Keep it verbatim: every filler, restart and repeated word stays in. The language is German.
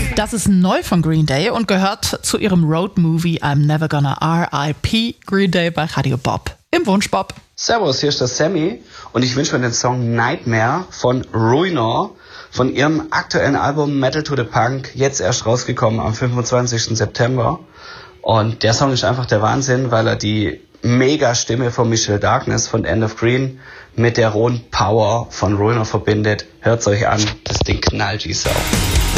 Das ist neu von Green Day und gehört zu ihrem Road-Movie I'm Never Gonna R I P Green Day bei Radio Bob. Im Wunschbob. Servus, hier ist der Sammy und ich wünsche mir den Song Nightmare von Ruiner von ihrem aktuellen Album Metal to the Punk, jetzt erst rausgekommen am fünfundzwanzigsten September. Und der Song ist einfach der Wahnsinn, weil er die Mega-Stimme von Michelle Darkness von End of Green mit der rohen Power von Ruiner verbindet. Hört's euch an, das Ding knallt wie Sau.